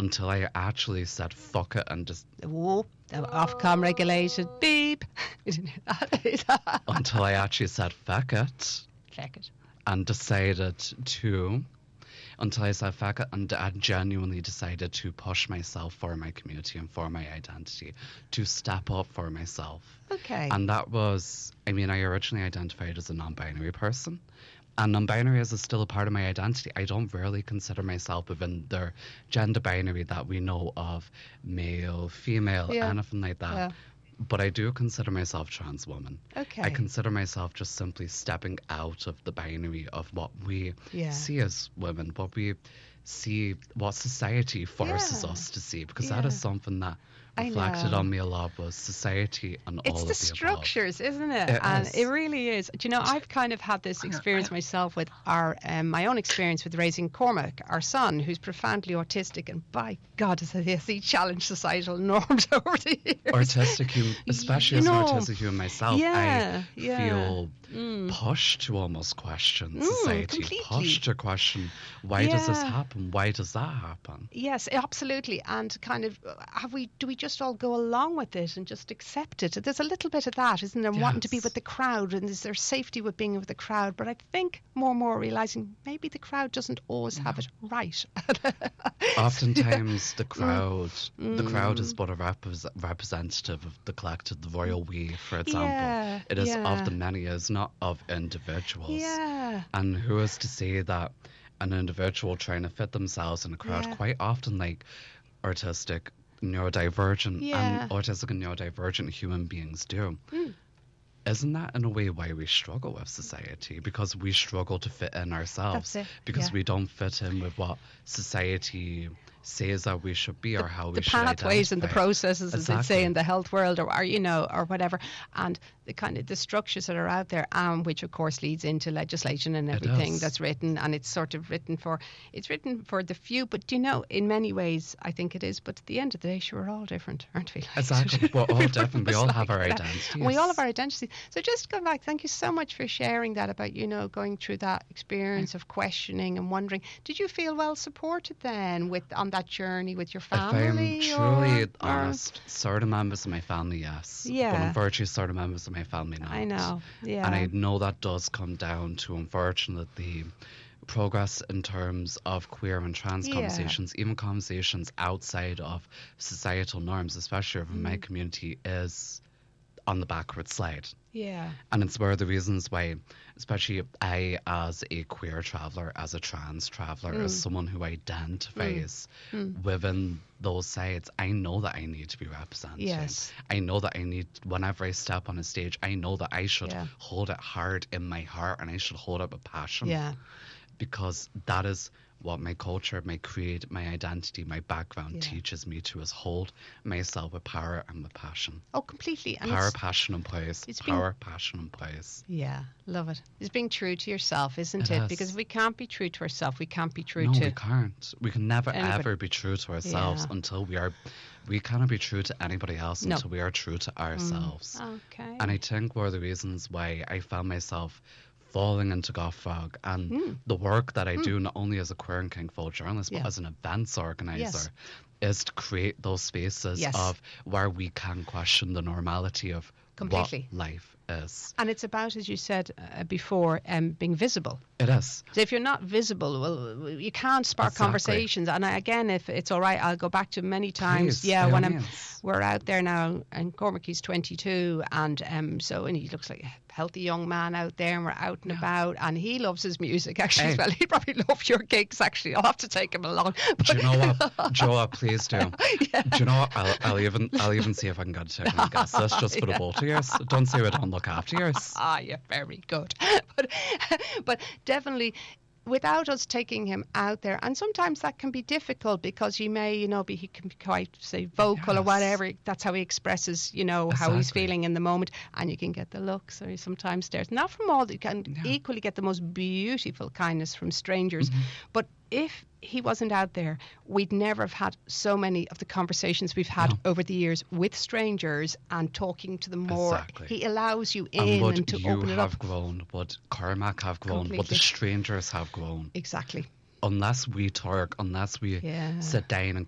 until I actually said fuck it and just Whoa, Ofcom regulated beep. until I actually said fuck it Check it. and decided to until I said fuck it and I genuinely decided to push myself for my community and for my identity, to step up for myself. Okay. And that was, I mean, I originally identified as a non-binary person. And non-binary is still a part of my identity. I don't really consider myself within the gender binary that we know of, male, female, Yeah. anything like that. Yeah. But I do consider myself trans woman. Okay. I consider myself just simply stepping out of the binary of what we Yeah. see as women, what we see, what society forces Yeah. us to see, because that Yeah. is something that I reflected know. on me a lot, was society and all It's of the the above. structures, isn't it? It And is. it really is. Do you know, I've kind of had this experience myself with our my own experience with raising Cormac, our son, who's profoundly autistic, and by God, has he challenged societal norms over the years. Autistic human, especially You as an know, autistic human myself, yeah, I yeah. feel pushed to almost question society, completely. pushed to question, why does this Yeah. happen? Why does that happen? Yes, absolutely. And kind of, do we just all go along with it and just accept it? There's a little bit of that, isn't there? Wanting to be Yes. with the crowd, and is there safety with being with the crowd? But I think more and more realizing maybe the crowd doesn't always have it right. Oftentimes the crowd is but a representative of the collective, the royal we, for example. Yeah, It is yeah. of the many, it is not of individuals. Yeah. And who is to say that an individual trying to fit themselves in a crowd, Yeah. quite often like artistic, neurodivergent, Yeah. and autistic and neurodivergent human beings do. Isn't that in a way why we struggle with society? Because we struggle to fit in ourselves. That's it, Because yeah. we don't fit in with what society says that we should be or how we The should pathways and the identify. processes, as they say Exactly. in the health world, or you know, or whatever, and the kind of the structures that are out there, which of course leads into legislation and It everything does. that's written, and it's sort of written for the few. But you know, in many ways, I think it is. But at the end of the day, sure, we're all different, aren't we? Like, Exactly. We're all different. We all have our that. identities. We all have our identities. So just go back. Thank you so much for sharing that about, you know, going through that experience of questioning and wondering. Did you feel well supported then on that journey with your If I'm family? truly or- honest, certain members of my family, yes. Yeah. But unfortunately, certain members of my family, not. I know. Yeah. And I know that does come down to, unfortunately, progress in terms of queer and trans Yeah. conversations, even conversations outside of societal norms, especially within Mm. my community, is on the backward slide. Yeah. And it's one of the reasons why, especially I, as a queer traveller, as a trans traveller, as someone who identifies within those sides, I know that I need to be represented. Yes. I know that I need, whenever I step on a stage, I know that I should Yeah. hold it hard in my heart and I should hold it with passion. Yeah. Because that is what my culture, my creed, my identity, my background Yeah. teaches me to, is hold myself with power and with passion. Oh, completely. And Power, it's- passion and praise. it's been- Power, passion and praise. Yeah, love it. It's being true to yourself, isn't It it? is. Because if we can't be true to ourselves, we can't be true No, to we can't. We can never anybody. ever be true to ourselves Yeah. until we cannot be true to anybody else No. until we are true to ourselves. Okay. And I think one of the reasons why I found myself falling into Goth Frog and the work that I do, not only as a queer and king folk journalist, but Yeah. as an events organizer, Yes. is to create those spaces Yes. of where we can question the normality of Completely. what life is. And it's about, as you said before, being visible. It is. So if you're not visible, well, you can't spark Exactly. conversations. And again, if it's all right, I'll go back to many times. Please, Yeah, by when all means. we're out there now, and Cormac, he's 22, and and he looks like a healthy young man out there, and we're out and about, and he loves his music actually as Hey. well. He'd probably love your gigs actually. I'll have to take him along. Do you know what, Joa? Please do. Do you know what? I'll even see if I can get a ticket and guess this just for the both of yours. Don't say we don't look after yours. Ah, yeah, very good. But definitely, without us taking him out there, and sometimes that can be difficult because he may, he can be quite, say, vocal or Yes. whatever. That's how he expresses, how he's Exactly. feeling in the moment, and you can get the looks, or he sometimes stares. Not from all, you can equally get the most beautiful kindness from strangers, but if he wasn't out there, we'd never have had so many of the conversations we've had over the years with strangers and talking to them more. Exactly. He allows you in And would and to you open it up. have grown? Would Cormac have grown? Would Completely. the strangers have grown? Exactly. Unless we talk, unless we Yeah. sit down and